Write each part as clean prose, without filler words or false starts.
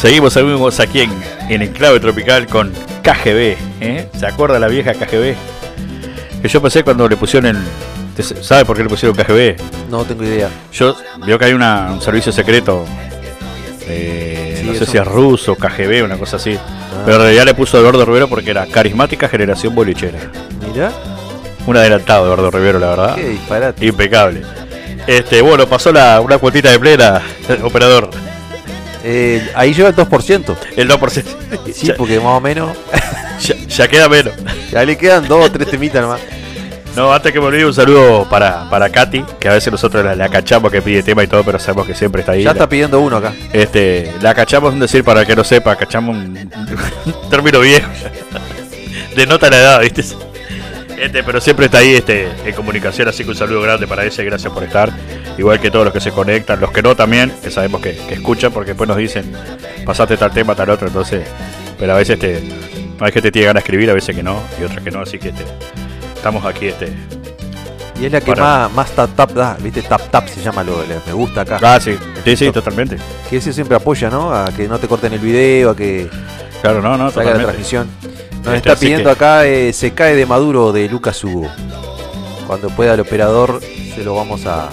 Seguimos aquí en Enclave Tropical con KGB, ¿eh? ¿Se acuerda la vieja KGB? Que yo pensé cuando le pusieron ¿sabe por qué le pusieron KGB? No tengo idea. Vio que hay un servicio secreto, no sé si es ruso, KGB, una cosa así. Pero en realidad le puso Eduardo Rivero porque era carismática generación bolichera. Mira. Un adelantado Eduardo Rivero, la verdad. Qué disparate. Impecable. Bueno, pasó una cuotita de plena, operador. Ahí lleva el 2%. El 2%. Sí, porque más o menos. Ya queda menos. Ya le quedan 2 o 3 temitas nomás. No, antes que me olvide, un saludo para Katy, que a veces nosotros la cachamos que pide tema y todo, pero sabemos que siempre está ahí. Ya está pidiendo uno acá. La cachamos, es decir, para el que no sepa, cachamos un término viejo. Denota la edad, ¿viste? Pero siempre está ahí en comunicación, así que un saludo grande para ella y gracias por estar. Igual que todos los que se conectan, los que no también, que sabemos que escuchan, porque después nos dicen, pasaste tal tema, tal otro, entonces, pero a veces hay gente que tiene ganas de escribir, a veces que no, y otras que no, así que estamos aquí. Y es la que más tap da, ¿viste? Tap se llama me gusta acá. Ah, sí, sí, totalmente. Que ese siempre apoya, ¿no? A que no te corten el video, a que claro, no, salga totalmente. la transmisión. Nos está pidiendo acá Se cae de Maduro de Lucas Hugo. Cuando pueda el operador se lo vamos a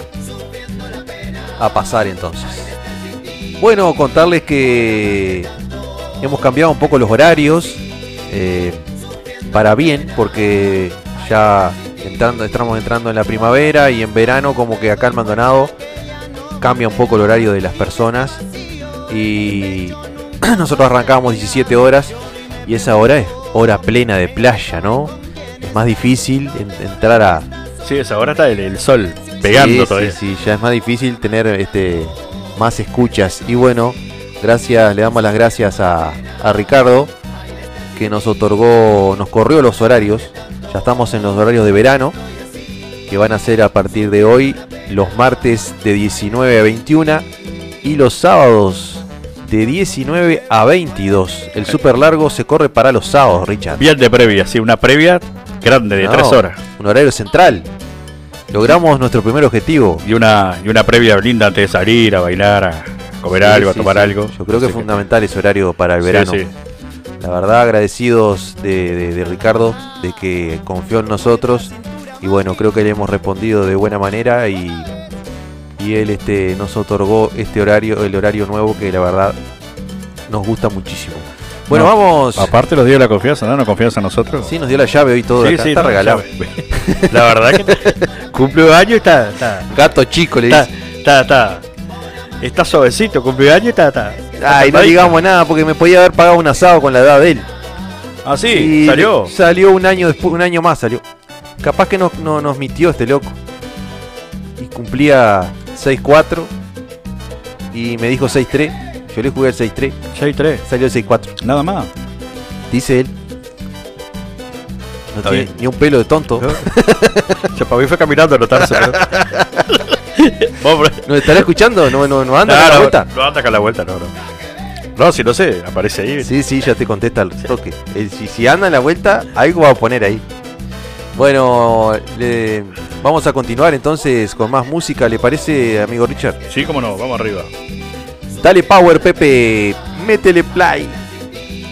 pasar entonces. Bueno, contarles que hemos cambiado un poco los horarios para bien, porque ya estamos entrando en la primavera y en verano como que acá en Maldonado cambia un poco el horario de las personas y nosotros arrancábamos 17 horas y esa hora es hora plena de playa, ¿no? Es más difícil entrar a... Sí, esa hora está el sol pegando todavía. Sí, ya es más difícil tener más escuchas. Y bueno, le damos las gracias a Ricardo, que nos corrió los horarios. Ya estamos en los horarios de verano, que van a ser a partir de hoy los martes de 19 a 21 y los sábados de 19 a 22. El super largo se corre para los sábados, Richard. Bien de previa, sí, una previa grande de 3 horas. Un horario central. Logramos nuestro primer objetivo. Y una previa linda antes de salir, a bailar, a comer algo, a tomar algo. Yo creo que es fundamental ese horario para el verano. Sí. La verdad, agradecidos de Ricardo, de que confió en nosotros. Y bueno, creo que le hemos respondido de buena manera y él nos otorgó el horario nuevo que la verdad nos gusta muchísimo. Bueno, vamos. Aparte nos dio la confianza, ¿no? ¿Nos confianza a nosotros? Sí, nos dio la llave y todo. Sí, acá. Está regalado. La verdad que cumple año y está. Gato chico le dice. Está suavecito, cumple año y está. Ay, no digamos nada porque me podía haber pagado un asado con la edad de él. Ah, sí, salió. Salió un año después, un año más salió. Capaz que no nos mitió este loco. Y cumplía 6-4 y me dijo 6-3. Yo le jugué el 6-3. 6-3. Salió el 6-4. Nada más. Dice él. No está tiene bien. Ni un pelo de tonto. Yo para mí fue caminando a anotarse. ¿Nos estará escuchando? No anda a la vuelta. No anda acá a la vuelta, no. No, si no sé, aparece ahí. Sí, ya te contesta el toque. Si anda en la vuelta, algo va a poner ahí. Bueno, vamos a continuar entonces con más música, ¿le parece, amigo Richard? Sí, cómo no, vamos arriba. Dale power, Pepe, métele play.